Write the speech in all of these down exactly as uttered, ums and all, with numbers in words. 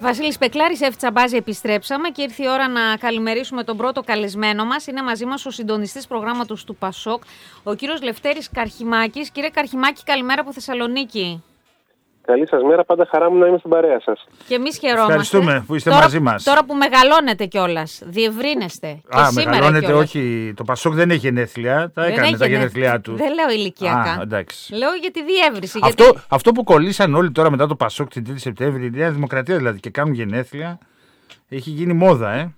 Βασίλης Πεκλάρης, Εφ Τσαμπάζη, επιστρέψαμε και ήρθε η ώρα να καλημερίσουμε τον πρώτο καλεσμένο μας. Είναι μαζί μας ο συντονιστής προγράμματος του Πασόκ, ο κύριος Λευτέρης Καρχιμάκης. Κύριε Καρχιμάκη, καλημέρα από Θεσσαλονίκη. Καλή σας μέρα, πάντα χαρά μου να είμαι στην παρέα σας. Και εμείς χαιρόμαστε. Ευχαριστούμε που είστε τώρα, μαζί μας. Τώρα που μεγαλώνετε κιόλας, διευρύνεστε. Α, και μεγαλώνετε, κιόλας. Όχι. Το Πασόκ δεν έχει γενέθλια. Τα δεν έκανε τα γενέθλιά του. Δεν λέω ηλικιακά. Α, εντάξει. Λέω για τη διεύρυνση. Αυτό, γιατί... αυτό που κολλήσαν όλοι τώρα μετά το Πασόκ την τρίτη Σεπτέμβρη, η Νέα Δημοκρατία δηλαδή, και κάνουν γενέθλια, έχει γίνει μόδα, ε.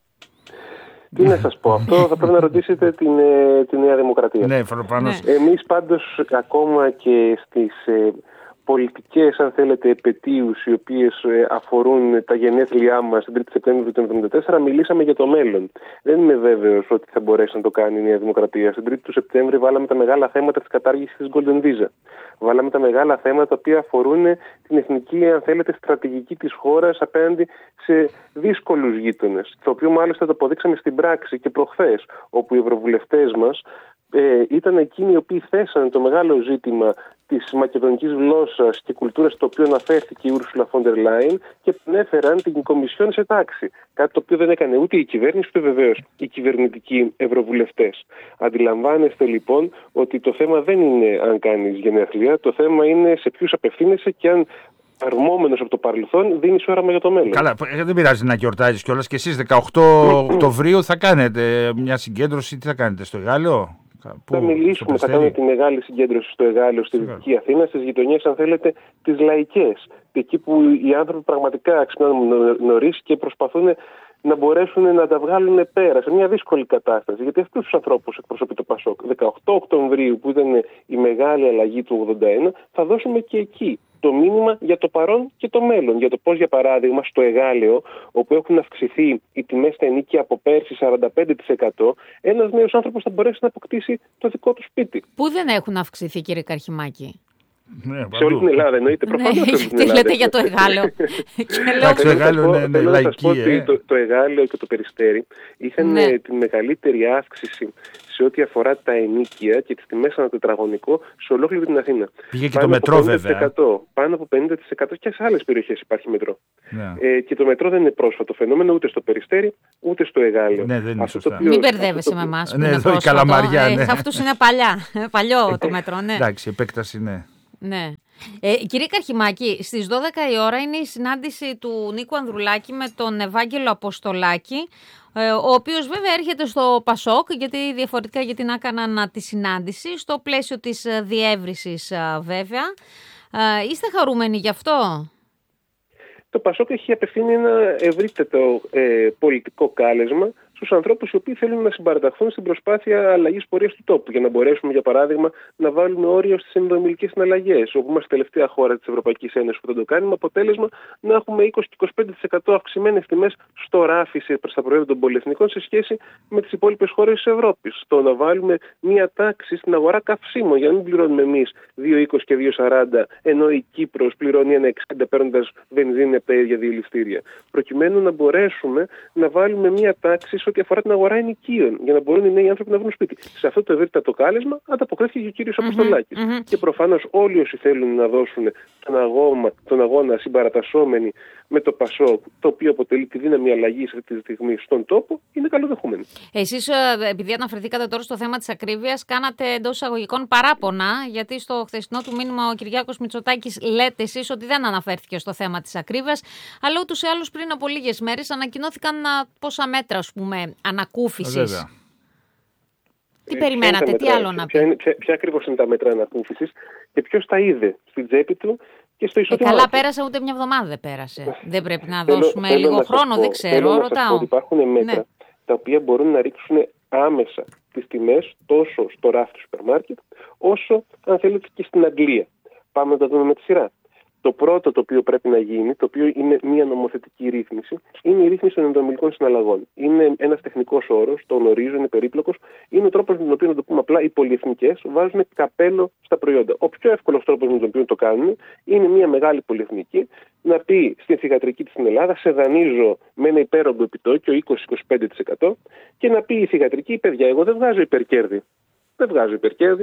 Τι να σας πω, αυτό θα πρέπει να ρωτήσετε την, την Νέα Δημοκρατία. Ναι, προφανώς. Ναι. Εμείς πάντως ακόμα και στις ε, πολιτικές, αν θέλετε, επετείους οι οποίες ε, αφορούν τα γενέθλιά μας την τρίτη Σεπτέμβρη του εβδομήντα τέσσερα, μιλήσαμε για το μέλλον. Δεν είμαι βέβαιος ότι θα μπορέσει να το κάνει η Νέα Δημοκρατία. Στην τρίτη του Σεπτέμβρη βάλαμε τα μεγάλα θέματα της κατάργησης της Golden Visa. Βάλαμε τα μεγάλα θέματα τα οποία αφορούν την εθνική, αν θέλετε, στρατηγική της χώρας απέναντι σε δύσκολους γείτονες. Το οποίο μάλιστα το αποδείξαμε στην πράξη και προχθές, όπου οι ευρωβουλευτές μας ε, ήταν εκείνοι οι οποίοι θέσανε το μεγάλο ζήτημα της μακεδονικής γλώσσας και κουλτούρας, το οποίο αναφέρθηκε η Ursula von der Leyen, και έφεραν την Κομισιόν σε τάξη. Κάτι το οποίο δεν έκανε ούτε η κυβέρνηση, ούτε βεβαίως οι κυβερνητικοί ευρωβουλευτές. Αντιλαμβάνεστε λοιπόν ότι το θέμα δεν είναι αν κάνεις γενέθλια, το θέμα είναι σε ποιους απευθύνεσαι και αν, αρμόμενος από το παρελθόν, δίνεις όραμα για το μέλλον. Καλά, δεν πειράζει να γιορτάζεις κιόλας. Και εσείς δεκαοκτώ Οκτωβρίου θα κάνετε μια συγκέντρωση. Τι θα κάνετε, στο Εγάλεο? Θα μιλήσουμε, θα κάνουμε τη μεγάλη συγκέντρωση στο Εγάλεο, στη Δυτική Αθήνα, στις γειτονιές, αν θέλετε, τις λαϊκές. Εκεί που οι άνθρωποι πραγματικά ξυπνάνε νωρίς και προσπαθούν να μπορέσουν να τα βγάλουν πέρα σε μια δύσκολη κατάσταση. Γιατί αυτούς τους ανθρώπους εκπροσωπεί το Πασόκ. δεκαοκτώ Οκτωβρίου, που ήταν η μεγάλη αλλαγή του ογδόντα ένα, θα δώσουμε και εκεί το μήνυμα για το παρόν και το μέλλον. Για το πώς, για παράδειγμα, στο Εγάλεο, όπου έχουν αυξηθεί οι τιμές στα ενοίκια από πέρσι σαράντα πέντε τοις εκατό, ένας νέος άνθρωπος θα μπορέσει να αποκτήσει το δικό του σπίτι. Πού δεν έχουν αυξηθεί, κύριε Καρχιμάκη? Ναι, σε όλη την Ελλάδα εννοείται, προφανώς. Ναι, γιατί λέτε για το Εγάλεο. Το Εγάλεο είναι λαϊκή. Το Εγάλεο και το Περιστέρι είχαν ναι. τη μεγαλύτερη αύξηση σε ό,τι αφορά τα ενοίκια και τις τιμές ανά τετραγωνικό σε ολόκληρη την Αθήνα. Πήγε και το μετρό, βέβαια. Πάνω από πενήντα τοις εκατό και σε άλλες περιοχές υπάρχει μετρό. Ναι. Ε, και το μετρό δεν είναι πρόσφατο φαινόμενο ούτε στο Περιστέρι ούτε στο Εγάλεο. Ναι, δεν είναι σωστά. Μην μπερδεύεσαι με εμάς. Ναι, εδώ η Καλαμαριά. Ναι. Αυτούς είναι παλιά. Παλιό το μετρό, ναι. Εντάξει, επέκταση, ναι. Ναι. Ε, κύριε Καρχιμάκη, στις δώδεκα η ώρα είναι η συνάντηση του Νίκου Ανδρουλάκη με τον Ευάγγελο Αποστολάκη, ε, ο οποίος βέβαια έρχεται στο Πασόκ, γιατί διαφορετικά γιατί να έκαναν τη συνάντηση, στο πλαίσιο της διεύρυνσης βέβαια. Ε, είστε χαρούμενοι γι' αυτό? Το Πασόκ έχει απευθύνει ένα ευρύτερο ε, πολιτικό κάλεσμα στους ανθρώπους οι οποίοι θέλουν να συμπαραταχθούν στην προσπάθεια αλλαγής πορείας του τόπου, για να μπορέσουμε, για παράδειγμα, να βάλουμε όριο στις ενδοομιλικές συναλλαγές, όπου είμαστε τελευταία χώρα της Ευρωπαϊκής Ένωσης που θα το κάνουμε, αποτέλεσμα να έχουμε είκοσι με είκοσι πέντε τοις εκατό αυξημένες τιμές στο ράφι προς τα προϊόντα των πολυεθνικών σε σχέση με τις υπόλοιπες χώρες της Ευρώπης. Το να βάλουμε μία τάξη στην αγορά καυσίμων, για να μην πληρώνουμε εμείς δύο είκοσι και δύο σαράντα, ενώ η Κύπρος πληρώνει ένα εξήντα παίρνοντας βενζίνη από τα ίδια διελιστήρια. Προκειμένου να μπορέσουμε να βάλουμε μία τάξη ό,τι αφορά την αγορά ενοικίων, για να μπορούν οι νέοι άνθρωποι να βρουν σπίτι. Σε αυτό το ευρύτερο κάλεσμα ανταποκρίθηκε και ο κύριος mm-hmm, Αποστολάκης. Mm-hmm. Και προφανώς όλοι όσοι θέλουν να δώσουν τον αγώνα, τον αγώνα συμπαρατασσόμενοι με το Πασόκ, το οποίο αποτελεί τη δύναμη αλλαγής αυτή τη στιγμή στον τόπο, είναι καλοδεχούμενοι. Εσείς, επειδή αναφερθήκατε τώρα στο θέμα της ακρίβειας, κάνατε εντός εισαγωγικών παράπονα, γιατί στο χθεσινό του μήνυμα ο Κυριάκος Μητσοτάκης λέτε εσείς ότι δεν αναφέρθηκε στο θέμα της ακρίβειας, αλλά ούτως ή άλλως πριν από λίγες μέρες ανακοινώθηκαν πόσα μέτρα, ας πούμε, ανακούφισης. Βέβαια. Τι ε, περιμένατε, τι άλλο να πει? Ποια, ποια, ποια ακριβώς είναι τα μέτρα ανακούφισης και ποιος τα είδε στην τσέπη του και στο ισότιμο. Ε, καλά, πέρασε, ούτε μια εβδομάδα δεν πέρασε. Δεν πρέπει να θέλω, δώσουμε θέλω λίγο να χρόνο, πω, δεν ξέρω, ρωτάω. Υπάρχουν μέτρα ναι. τα οποία μπορούν να ρίξουν άμεσα τις τιμές τόσο στο ράφι του σούπερ μάρκετ, όσο, αν θέλετε, και στην Αγγλία. Πάμε να τα δούμε με τη σειρά. Το πρώτο το οποίο πρέπει να γίνει, το οποίο είναι μια νομοθετική ρύθμιση, είναι η ρύθμιση των ενδομιλικών συναλλαγών. Είναι ένας τεχνικός όρος, το γνωρίζω, είναι περίπλοκος. Είναι ο τρόπος με τον οποίο, να το πούμε απλά, οι πολυεθνικές βάζουν καπέλο στα προϊόντα. Ο πιο εύκολος τρόπος με τον οποίο το κάνουν είναι μια μεγάλη πολυεθνική να πει στην θυγατρική της στην Ελλάδα, σε δανείζω με ένα υπέρογκο επιτόκιο είκοσι με είκοσι πέντε τοις εκατό, και να πει η θυγατρική, παιδιά, εγώ δεν βγάζω υπερκέρδη. Δεν βγάζω υπερκέρδη.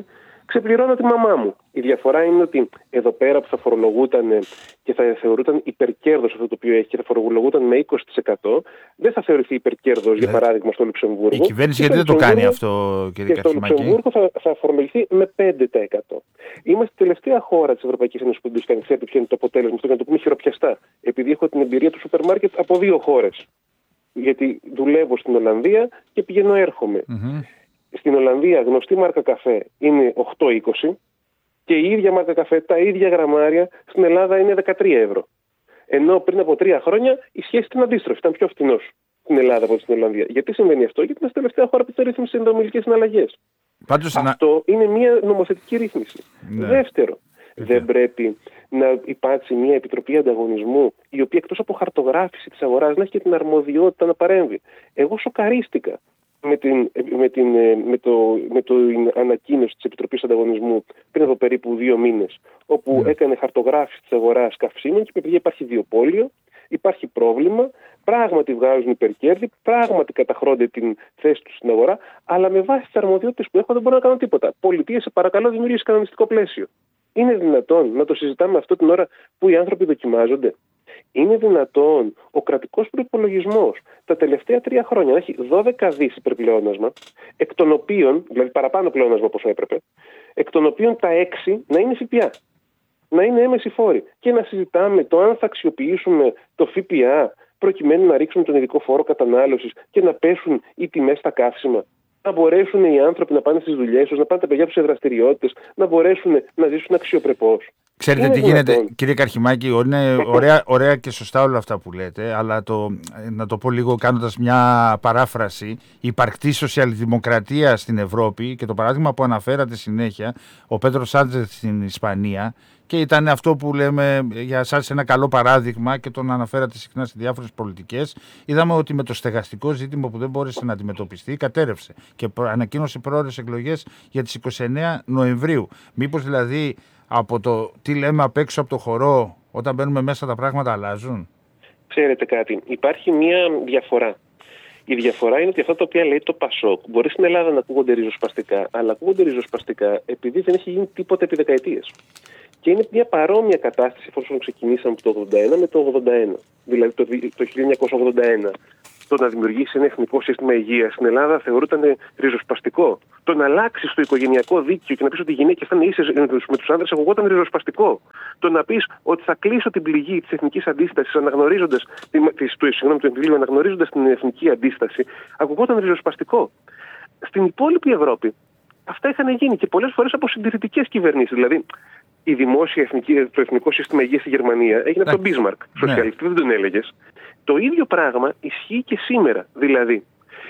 Ξεπληρώνω τη μαμά μου. Η διαφορά είναι ότι εδώ πέρα που θα φορολογούταν και θα θεωρούταν υπερκέρδος αυτό το οποίο έχει και θα φορολογούταν με είκοσι τοις εκατό, δεν θα θεωρηθεί υπερκέρδος, για παράδειγμα, στο Λουξεμβούργο. Η κυβέρνηση γιατί δεν το κάνει αυτό, κύριε Καρχιμάκη? Και στο Λουξεμβούργο θα, θα φορολογηθεί με πέντε τοις εκατό. Είμαστε η τελευταία χώρα της Ευρωπαϊκής Ένωσης που δεν ξέρει ποιο είναι το αποτέλεσμα. Αυτό για να το πούμε χειροπιαστά. Επειδή έχω την εμπειρία του σούπερ μάρκετ από δύο χώρες. Γιατί δουλεύω στην Ολλανδία και πηγαίνω έρχομαι. Mm-hmm. Στην Ολλανδία γνωστή μάρκα καφέ είναι οκτώ είκοσι και η ίδια μάρκα καφέ, τα ίδια γραμμάρια στην Ελλάδα είναι δεκατρία ευρώ. Ενώ πριν από τρία χρόνια η σχέση ήταν αντίστροφη, ήταν πιο φθηνός στην Ελλάδα από στην Ολλανδία. Γιατί συμβαίνει αυτό? Γιατί είμαστε τελευταία χώρα που ρύθμισε στις ενδομιλικές συναλλαγές. Πάντως, αυτό να... είναι μια νομοθετική ρύθμιση. Ναι. Δεύτερο, okay. δεν πρέπει να υπάρξει μια επιτροπή ανταγωνισμού η οποία εκτός από χαρτογράφηση της αγοράς να έχει και την αρμοδιότητα να παρέμβει. Εγώ σοκαρίστηκα με την, με την, με το, με το ανακοίνωση της Επιτροπής Ανταγωνισμού πριν από περίπου δύο μήνες, όπου mm. έκανε χαρτογράφηση της αγοράς καυσίμων και επειδή υπάρχει διοπόλιο, υπάρχει πρόβλημα, πράγματι βγάζουν υπερκέρδη, πράγματι καταχρώνται την θέση τους στην αγορά, αλλά με βάση τις αρμοδιότητες που έχω δεν μπορώ να κάνω τίποτα. Πολιτείες, σε παρακαλώ, δημιουργήσει κανονιστικό πλαίσιο. Είναι δυνατόν να το συζητάμε αυτό την ώρα που οι άνθρωποι δοκιμάζονται? Είναι δυνατόν ο κρατικός προϋπολογισμός τα τελευταία τρία χρόνια να έχει δώδεκα δις υπερπλεόνασμα, εκ των οποίων, δηλαδή παραπάνω πλεόνασμα όπως έπρεπε, εκ των οποίων τα έξι να είναι ΦΠΑ, να είναι έμεση φόροι, και να συζητάμε το αν θα αξιοποιήσουμε το ΦΠΑ προκειμένου να ρίξουμε τον ειδικό φόρο κατανάλωσης και να πέσουν οι τιμές στα καύσιμα, να μπορέσουν οι άνθρωποι να πάνε στις δουλειές τους, να πάνε τα παιδιά τους σε δραστηριότητες, να μπορέσουν να ζήσουν αξιοπρεπώς. Ξέρετε είναι τι γίνεται, δυνατόν, κύριε Καρχιμάκη? Είναι ωραία, ωραία και σωστά όλα αυτά που λέτε, αλλά το, να το πω λίγο κάνοντας μια παράφραση, η υπαρκτή σοσιαλδημοκρατία στην Ευρώπη και το παράδειγμα που αναφέρατε συνέχεια, ο Πέντρο Σάντσεθ στην Ισπανία, και ήταν αυτό που λέμε για σας ένα καλό παράδειγμα και τον αναφέρατε συχνά σε διάφορες πολιτικές. Είδαμε ότι με το στεγαστικό ζήτημα που δεν μπόρεσε να αντιμετωπιστεί κατέρευσε και ανακοίνωσε πρόορες εκλογές για τις είκοσι εννέα Νοεμβρίου. Μήπως δηλαδή από το τι λέμε απ' έξω από το χορό, όταν μπαίνουμε μέσα τα πράγματα αλλάζουν? Ξέρετε κάτι, υπάρχει μια διαφορά. Η διαφορά είναι ότι αυτά τα οποία λέει το Πασόκ μπορεί στην Ελλάδα να ακούγονται ριζοσπαστικά, αλλά ακούγονται ριζοσπαστικά επειδή δεν έχει γίνει τίποτα επί δεκαετίες. Και είναι μια παρόμοια κατάσταση εφόσον ξεκινήσαμε από το ογδόντα ένα με το ογδόντα ένα. Δηλαδή το, το χίλια εννιακόσια ογδόντα ένα. Το να δημιουργήσει ένα εθνικό σύστημα υγείας στην Ελλάδα θεωρούταν ριζοσπαστικό. Το να αλλάξει το οικογενειακό δίκαιο και να πεις ότι οι γυναίκες θα είναι ίσες με τους άνδρες ακούγονταν ριζοσπαστικό. Το να πεις ότι θα κλείσω την πληγή της εθνικής αντίστασης αναγνωρίζοντας, της, του, συγγνώμη, του εμφυλίου, αναγνωρίζοντας την εθνική αντίσταση, ακούγονταν ριζοσπαστικό. Στην υπόλοιπη Ευρώπη αυτά είχαν γίνει και πολλές φορές από συντηρητικές κυβερνήσεις. Δηλαδή, η δημόσια εθνική, το εθνικό σύστημα υγείας στη Γερμανία έγινε από τον Μπίσμαρκ, σοσιαλιστή, δεν τον έλεγες. Το ίδιο πράγμα ισχύει και σήμερα. Δηλαδή,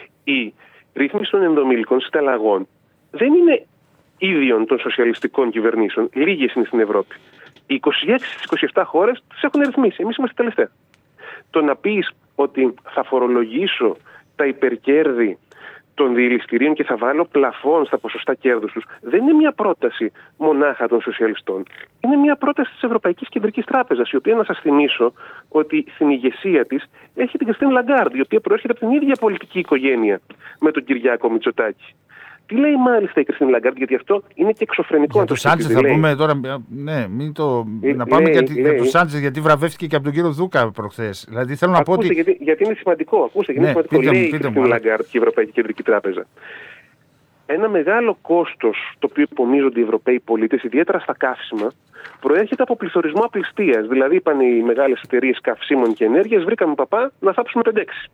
η ρύθμιση των ενδομιλικών συνταλλαγών δεν είναι ίδιον των σοσιαλιστικών κυβερνήσεων. Λίγες είναι στην Ευρώπη. Οι είκοσι έξι στις είκοσι επτά χώρες τις έχουν ρυθμίσει. Εμείς είμαστε τελευταία. Το να πεις ότι θα φορολογήσω τα υπερκέρδη των διελιστηρίων και θα βάλω πλαφόν στα ποσοστά κέρδους τους, δεν είναι μια πρόταση μονάχα των σοσιαλιστών. Είναι μια πρόταση της Ευρωπαϊκής Κεντρικής Τράπεζας, η οποία, να σας θυμίσω, ότι στην ηγεσία της έχει την Κριστίν Λαγκάρντ, η οποία προέρχεται από την ίδια πολιτική οικογένεια με τον Κυριάκο Μητσοτάκη. Τι λέει μάλιστα η Κριστίν Λαγκάρντ, γιατί αυτό είναι και εξωφρενικό. Για τον Σάντσεθ θα πούμε τώρα. Ναι, μην το. Ε, να πάμε λέει, για, για τον Σάντσεθ, γιατί βραβεύτηκε και από τον κύριο Δούκα προχθές. Δηλαδή θέλω να ακούστε, πω ότι. Γιατί, γιατί είναι σημαντικό. Ακούστε, γιατί ναι, είναι σημαντικό. Λέει η Κριστίν Λαγκάρντ και η Ευρωπαϊκή Κεντρική Τράπεζα. Ένα μεγάλο κόστος το οποίο υπομίζονται οι Ευρωπαίοι πολίτες, ιδιαίτερα στα καύσιμα, προέρχεται από πληθωρισμό απληστίας. Δηλαδή, είπαν οι μεγάλες εταιρείες καυσίμων και ενέργειας, βρήκαμε παπά να θάψουμε πέντε έξι.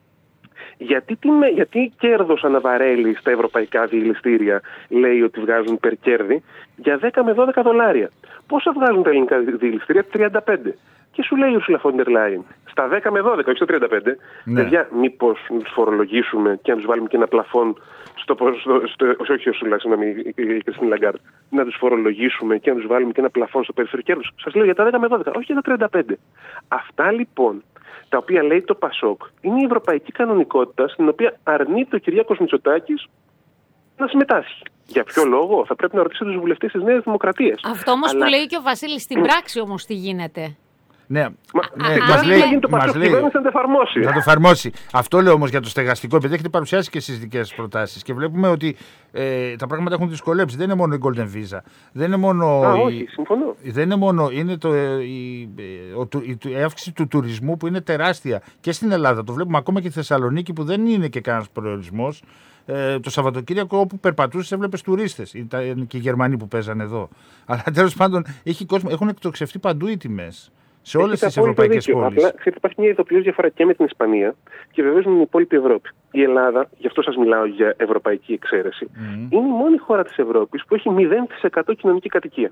Γιατί, τι, γιατί κέρδος αναβαρέλει στα ευρωπαϊκά διελιστήρια, λέει ότι βγάζουν υπερκέρδη, για δέκα με δώδεκα δολάρια. Πόσα βγάζουν τα ελληνικά διελιστήρια? τριάντα πέντε. Και σου λέει η Ursula von der Leyen, στα δέκα με δώδεκα, όχι στα τριάντα πέντε, ναι. Παιδιά, μήπως να τους φορολογήσουμε και να τους βάλουμε και ένα πλαφόν, στο, στο, στο, όχι Ursula, συγγνώμη, η Κριστίν Λαγκάρντ, να τους φορολογήσουμε και να τους βάλουμε και ένα πλαφόν στο περιθώριο κέρδους. Σας λέω για τα δέκα με δώδεκα, όχι για τα τριάντα πέντε. Αυτά λοιπόν, τα οποία λέει το Πασόκ, είναι η ευρωπαϊκή κανονικότητα στην οποία αρνείται ο Κυριάκος Μητσοτάκης να συμμετάσχει. Για ποιο λόγο? Θα πρέπει να ρωτήσετε τους βουλευτές της Νέας Δημοκρατίας. Αυτό όμως Αλλά... που λέει και ο Βασίλης, στην πράξη όμως τι γίνεται? Ναι, Μα, ναι, μας λέει, να το μας λέει, να το εφαρμόσει. Να το εφαρμόσει. Αυτό λέω όμως για το στεγαστικό, επειδή έχετε παρουσιάσει και εσείς δικές προτάσεις και βλέπουμε ότι ε, τα πράγματα έχουν δυσκολέψει. Δεν είναι μόνο η Golden Visa. Δεν είναι μόνο. Α, η, όχι, συμφωνώ. Δεν είναι μόνο. Είναι το, η, ο, η, η αύξηση του τουρισμού που είναι τεράστια και στην Ελλάδα. Το βλέπουμε ακόμα και στη Θεσσαλονίκη που δεν είναι και κανένας προορισμός. Ε, το Σαββατοκύριακο όπου περπατούσες έβλεπες τουρίστες. Ήταν και οι Γερμανοί που παίζανε εδώ. Αλλά τέλος πάντων έχει κόσμο, έχουν εκτοξευτεί παντού οι τιμές. Σε όλες τις ευρωπαϊκές πόλεις. Απλά υπάρχει μια ειδοποιώς διαφορά και με την Ισπανία και βεβαίως με την υπόλοιπη Ευρώπη. Η Ελλάδα, γι' αυτό σας μιλάω για ευρωπαϊκή εξαίρεση, mm. είναι η μόνη χώρα της Ευρώπης που έχει μηδέν τοις εκατό κοινωνική κατοικία.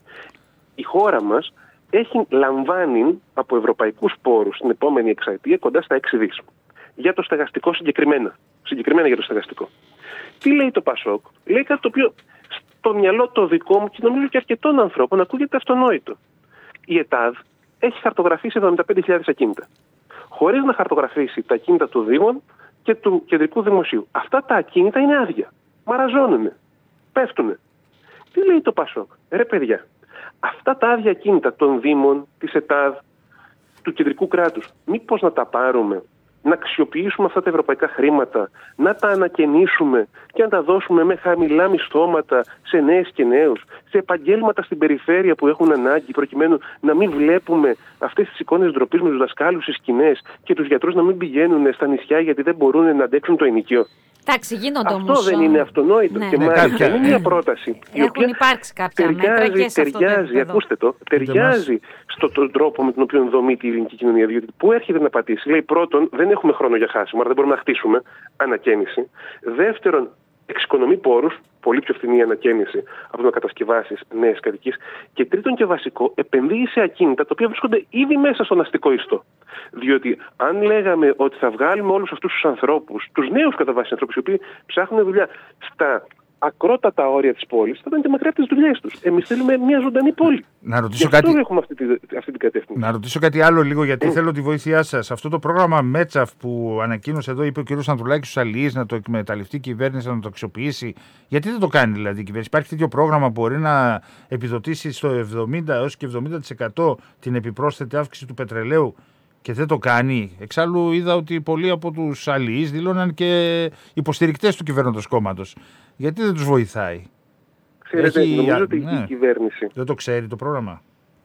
Η χώρα μας έχει λαμβάνει από ευρωπαϊκούς πόρους την επόμενη εξαετία κοντά στα έξι δις. Για το στεγαστικό συγκεκριμένα. Συγκεκριμένα για το στεγαστικό. Τι λέει το Πασόκ? Λέει κάτι το οποίο στο μυαλό το δικό μου και νομίζω και αρκετών ανθρώπων ακούγεται αυτονόητο. Η ΕΤΑΔ έχει χαρτογραφήσει εβδομήντα πέντε χιλιάδες ακίνητα. Χωρίς να χαρτογραφήσει τα ακίνητα του Δήμων και του Κεντρικού Δημοσίου. Αυτά τα ακίνητα είναι άδεια. Μαραζώνουνε. Πέφτουνε. Τι λέει το Πασόκ? Ρε παιδιά, αυτά τα άδεια ακίνητα των Δήμων, της ΕΤΑΔ, του Κεντρικού Κράτους, μήπως να τα πάρουμε, να αξιοποιήσουμε αυτά τα ευρωπαϊκά χρήματα, να τα ανακαινήσουμε και να τα δώσουμε με χαμηλά μισθώματα σε νέες και νέους, σε επαγγέλματα στην περιφέρεια που έχουν ανάγκη, προκειμένου να μην βλέπουμε αυτές τις εικόνες ντροπής με τους δασκάλους στις σκηνές και τους γιατρούς να μην πηγαίνουν στα νησιά γιατί δεν μπορούν να αντέξουν το ενοικείο. Εντάξει, γίνονται αυτό όμως, δεν είναι αυτονόητο. Ναι. Και μάλιστα είναι μια πρόταση. Έχουν υπάρξει κάποια μέτρα και σε αυτό το επίπεδο. Ακούστε το, ταιριάζει στον τρόπο με τον οποίο δομείται η ελληνική κοινωνία. Διότι πού έρχεται να πατήσει? Λέει πρώτον, δεν έχουμε χρόνο για χάσιμο, άρα δεν μπορούμε να χτίσουμε ανακαίνιση. Δεύτερον, εξοικονομεί πόρους, πολύ πιο φθηνή ανακαίνιση από το να κατασκευάσεις νέες κατοικίες. Και τρίτον και βασικό, επενδύει σε ακίνητα τα οποία βρίσκονται ήδη μέσα στον αστικό ιστό. Διότι αν λέγαμε ότι θα βγάλουμε όλους αυτούς τους ανθρώπους, τους νέους κατά βάση ανθρώπους, οι οποίοι ψάχνουν δουλειά στα ακρότατα όρια της πόλης, θα ήταν και μακριά από τις δουλειές τους. Εμείς θέλουμε μια ζωντανή πόλη. Να ρωτήσω, Γι' αυτό κάτι... έχουμε αυτή, τη, αυτή την κατεύθυνση. Να ρωτήσω κάτι άλλο λίγο, γιατί mm. θέλω τη βοήθειά σας. Αυτό το πρόγραμμα Μέτσαφ που ανακοίνωσε εδώ, είπε ο κ. Ανδρουλάκης στους αλληλείς να το εκμεταλλευτεί η κυβέρνηση, να το αξιοποιήσει. Γιατί δεν το κάνει δηλαδή η κυβέρνηση? Υπάρχει τέτοιο πρόγραμμα που μπορεί να επιδοτήσει στο εβδομήντα έως και εβδομήντα τοις εκατό την επιπρόσθετη αύξηση του πετρελαίου και δεν το κάνει? Εξάλλου είδα ότι πολλοί από τους αλληλείς δήλωναν και υποστηρικτές του κυβέρνοντος κόμματος. Γιατί δεν τους βοηθάει? Ξέρετε, Έχει... νομίζω ότι ναι. η κυβέρνηση δεν το ξέρει το πρόγραμμα.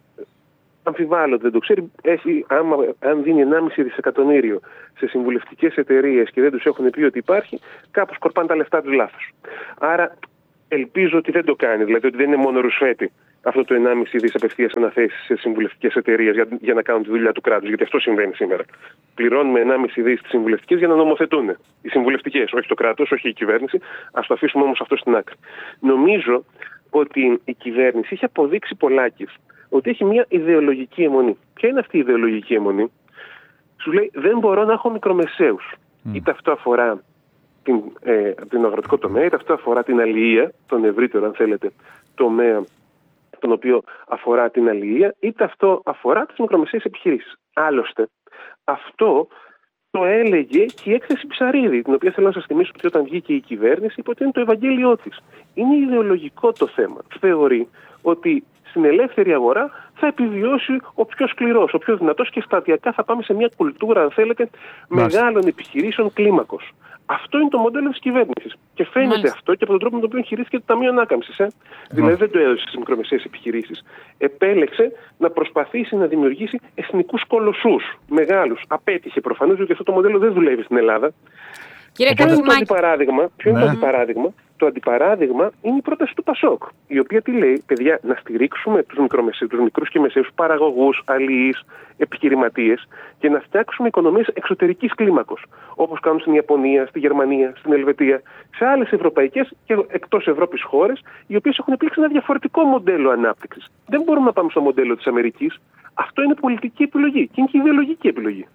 Αμφιβάλλω ότι δεν το ξέρει. Έχει, άμα, αν δίνει ενάμιση δισεκατομμύριο σε συμβουλευτικές εταιρείες και δεν τους έχουν πει ότι υπάρχει, κάπου σκορπάνε τα λεφτά τους λάθος. Άρα ελπίζω ότι δεν το κάνει. Δηλαδή ότι δεν είναι μόνο ρουσφέτη αυτό το ενάμιση δις απευθείας αναθέσεις σε συμβουλευτικές εταιρείες για, για να κάνουν τη δουλειά του κράτους. Γιατί αυτό συμβαίνει σήμερα. Πληρώνουμε ενάμιση δις στις συμβουλευτικές για να νομοθετούν. Οι συμβουλευτικές, όχι το κράτος, όχι η κυβέρνηση. Ας το αφήσουμε όμως αυτό στην άκρη. Νομίζω ότι η κυβέρνηση έχει αποδείξει πολλάκις ότι έχει μια ιδεολογική αιμονή. Ποια είναι αυτή η ιδεολογική αιμονή? Σου λέει δεν μπορώ να έχω μικρομεσαίους. Mm. Είτε αυτό αφορά την, ε, την αγροτικό τομέα, είτε αυτό αφορά την αλληλεία, τον ευρύτερο αν θέλετε τομέα τον οποίο αφορά την αλληλεία, είτε αυτό αφορά τις μικρομεσαίες επιχειρήσεις. Άλλωστε, αυτό το έλεγε και η έκθεση Ψαρίδη, την οποία θέλω να σας θυμίσω ότι όταν βγήκε η κυβέρνηση, είπε ότι είναι το Ευαγγέλιό της. Είναι ιδεολογικό το θέμα. Θεωρεί ότι στην ελεύθερη αγορά θα επιβιώσει ο πιο σκληρός, ο πιο δυνατός και σταδιακά θα πάμε σε μια κουλτούρα, αν θέλετε, Μάλιστα. μεγάλων επιχειρήσεων κλίμακος. Αυτό είναι το μοντέλο της κυβέρνησης. Και φαίνεται Μάλιστα. αυτό και από τον τρόπο με τον οποίο χειρίστηκε το Ταμείο Ανάκαμψης. Ε. Δηλαδή δεν το έδωσε στις μικρομεσαίες επιχειρήσεις. Επέλεξε να προσπαθήσει να δημιουργήσει εθνικούς κολοσσούς μεγάλους. Απέτυχε προφανώς, διότι αυτό το μοντέλο δεν δουλεύει στην Ελλάδα. Κύριε Ποιο είναι το αντιπαράδειγμα? Ποιο είναι το αντιπαράδειγμα? Το αντιπαράδειγμα είναι η πρόταση του Πασόκ, η οποία τι λέει? Παιδιά, να στηρίξουμε τους, τους μικρούς και μεσαίους παραγωγούς, αλληλείς, επιχειρηματίες και να φτιάξουμε οικονομίες εξωτερικής κλίμακος, όπως κάνουν στην Ιαπωνία, στη Γερμανία, στην Ελβετία, σε άλλες ευρωπαϊκές και εκτός Ευρώπης χώρες, οι οποίες έχουν επιλέξει ένα διαφορετικό μοντέλο ανάπτυξης. Δεν μπορούμε να πάμε στο μοντέλο της Αμερικής. Αυτό είναι πολιτική επιλογή και είναι και ιδεολογική επιλογή.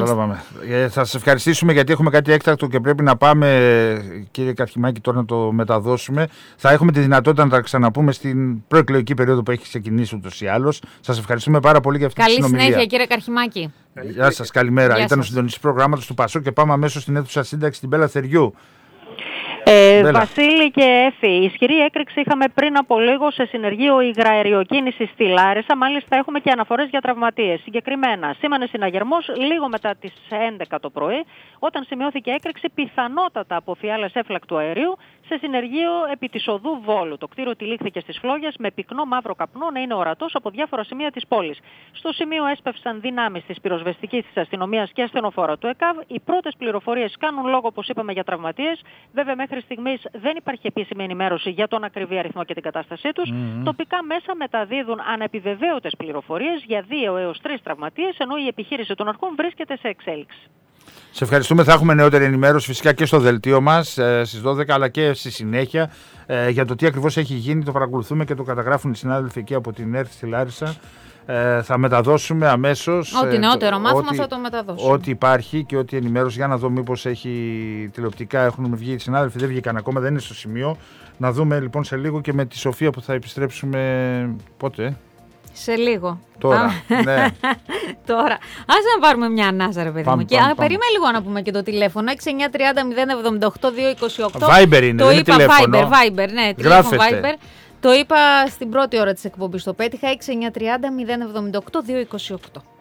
Ε, θα σας ευχαριστήσουμε γιατί έχουμε κάτι έκτακτο και πρέπει να πάμε, κύριε Καρχιμάκη, τώρα να το μεταδώσουμε. Θα έχουμε τη δυνατότητα να τα ξαναπούμε στην προεκλογική περίοδο που έχει ξεκινήσει ούτως ή άλλως. Σας ευχαριστούμε πάρα πολύ για αυτή Καλή τη συνομιλία. Καλή συνέχεια, κύριε Καρχιμάκη. Γεια σας, καλημέρα. Γεια Ήταν σας. ο συντονιστής προγράμματος του Πασόκ και πάμε αμέσως στην αίθουσα σύνταξη στην Πέλα Θεριού. Ε, Βασίλη και Έφη, ισχυρή έκρηξη είχαμε πριν από λίγο σε συνεργείο υγραεριοκίνησης στη Λάρισα. Μάλιστα έχουμε και αναφορές για τραυματίες. Συγκεκριμένα, σήμανε συναγερμός λίγο μετά τις έντεκα το πρωί, όταν σημειώθηκε έκρηξη πιθανότατα από φιάλες έφλακτου αερίου σε συνεργείο επί της οδού Βόλου. Το κτίριο τυλίχθηκε στις φλόγες με πυκνό μαύρο καπνό να είναι ορατός από διάφορα σημεία της πόλης. Στο σημείο έσπευσαν δυνάμεις της πυροσβεστικής, της αστυνομίας και ασθενοφόρα του ΕΚΑΒ. Οι πρώτες πληροφορίες κάνουν λόγο, όπως είπαμε, για τραυματίες. Βέβαια, μέχρι στιγμής δεν υπάρχει επίσημη ενημέρωση για τον ακριβή αριθμό και την κατάστασή τους. Mm-hmm. Τοπικά μέσα μεταδίδουν ανεπιβεβαίωτες πληροφορίες για δύο έως τρεις τραυματίες, ενώ η επιχείρηση των αρχών βρίσκεται σε εξέλιξη. Σε ευχαριστούμε. Θα έχουμε νεότερη ενημέρωση φυσικά και στο δελτίο μας ε, στις δώδεκα, αλλά και στη συνέχεια ε, για το τι ακριβώς έχει γίνει. Το παρακολουθούμε και το καταγράφουν οι συνάδελφοι εκεί από την ΕΡΤ στη Λάρισα. Ε, θα μεταδώσουμε αμέσως. Ό,τι νεότερο ε, μάθημα ό,τι, θα το μεταδώσουμε. Ό,τι υπάρχει και ό,τι ενημέρωση. Για να δω μήπως έχει τηλεοπτικά. Έχουν βγει οι συνάδελφοι, δεν βγήκαν ακόμα, δεν είναι στο σημείο. Να δούμε λοιπόν σε λίγο και με τη Σοφία που θα επιστρέψουμε. Πότε? Σε λίγο. Τώρα. Ναι. Τώρα. Ας να πάρουμε μια ανάσα, ρε παιδί Πάμε, μου. Και πάμε, περίμενε λίγο να πούμε και το τηλέφωνο. έξι εννιά τριάντα μηδέν εβδομήντα οκτώ διακόσια είκοσι οκτώ. Viber είναι, το δεν είπα, είναι τηλέφωνο. Viber, Viber, ναι, τηλέφωνο Viber. Το είπα στην πρώτη ώρα της εκπομπής. Το πέτυχα έξι εννιά τριάντα μηδέν εβδομήντα οκτώ διακόσια είκοσι οκτώ.